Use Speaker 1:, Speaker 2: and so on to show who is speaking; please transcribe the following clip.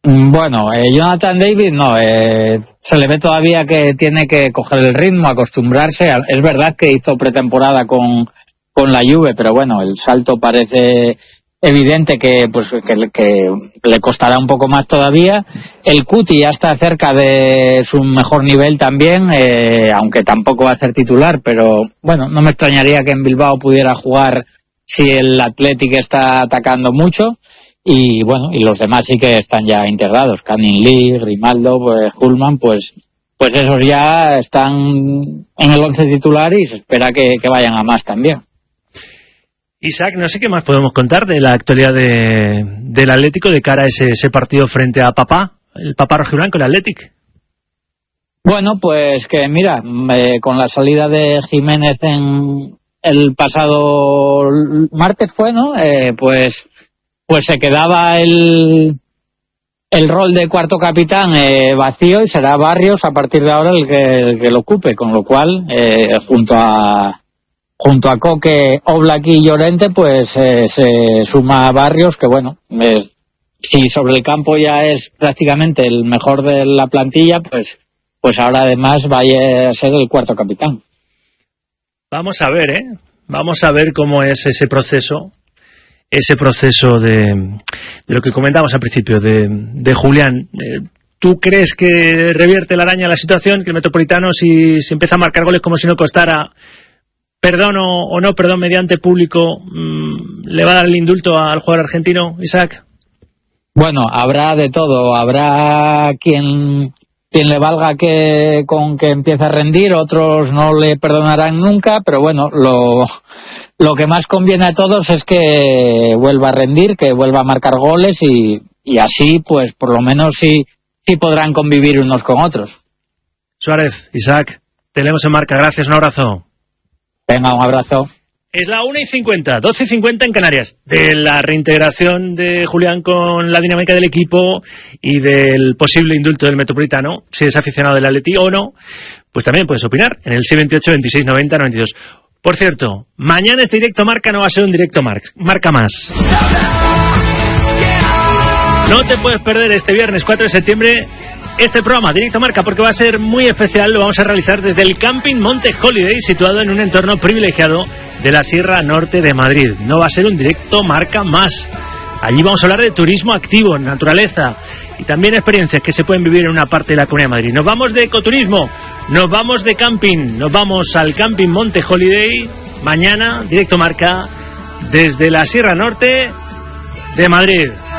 Speaker 1: Bueno, Jonathan David no, se le ve todavía que tiene que coger el ritmo, acostumbrarse. Es verdad que hizo pretemporada con la Juve, pero bueno, el salto parece evidente que le costará un poco más todavía. El Cuti ya está cerca de su mejor nivel también, aunque tampoco va a ser titular, pero bueno, no me extrañaría que en Bilbao pudiera jugar si el Athletic está atacando mucho. Y bueno, y los demás sí que están ya integrados, Canning Lee, Rimaldo, pues Hullman, pues esos ya están en el 11 titular y se espera que vayan a más también.
Speaker 2: Isaac, no sé qué más podemos contar de la actualidad del Atlético de cara a ese partido frente a el Papá rojiblanco, el Athletic.
Speaker 1: Bueno, pues que mira, con la salida de Jiménez en el pasado martes fue, ¿no? Pues se quedaba el rol de cuarto capitán vacío y será Barrios a partir de ahora el que lo ocupe, con lo cual junto a Coque, Oblak y Llorente pues se suma Barrios, que bueno, si sobre el campo ya es prácticamente el mejor de la plantilla, pues ahora además vaya a ser el cuarto capitán.
Speaker 2: Vamos a ver cómo es ese proceso de lo que comentamos al principio de Julián. ¿Tú crees que revierte la araña la situación, que el Metropolitano si empieza a marcar goles como si no costara, perdón o no perdón mediante público, le va a dar el indulto al jugador argentino, Isaac?
Speaker 1: Bueno, habrá de todo, habrá quien le valga que empiece a rendir, otros no le perdonarán nunca, pero bueno, lo que más conviene a todos es que vuelva a rendir, que vuelva a marcar goles y así pues por lo menos sí podrán convivir unos con otros.
Speaker 2: Suárez, Isaac, te leemos en marca, gracias, un abrazo.
Speaker 1: Venga, un abrazo.
Speaker 2: Es la 1:50, 12:50 en Canarias, de la reintegración de Julián con la dinámica del equipo y del posible indulto del Metropolitano. Si eres aficionado del Atleti o no, pues también puedes opinar en el 628 26 90 92. Por cierto, mañana este directo marca no va a ser un directo marca más. No te puedes perder este viernes 4 de septiembre este programa Directo Marca, porque va a ser muy especial. Lo vamos a realizar desde el Camping Monte Holiday, situado en un entorno privilegiado de la Sierra Norte de Madrid. No va a ser un Directo Marca más. Allí vamos a hablar de turismo activo, naturaleza y también experiencias que se pueden vivir en una parte de la Comunidad de Madrid. Nos vamos de ecoturismo, nos vamos de camping, nos vamos al Camping Monte Holiday. Mañana, Directo Marca desde la Sierra Norte de Madrid.